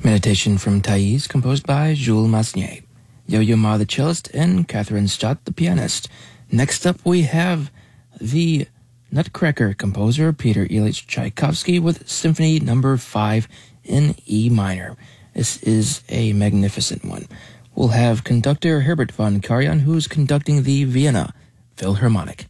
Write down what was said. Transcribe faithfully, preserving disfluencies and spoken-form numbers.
Meditation from Thais, composed by Jules Massenet. Yo-Yo Ma, the cellist, and Catherine Stott, the pianist. Next up, we have the Nutcracker composer Peter Ilyich Tchaikovsky with Symphony Number five in E minor. This is a magnificent one. We'll have conductor Herbert von Karajan, who's conducting the Vienna Philharmonic.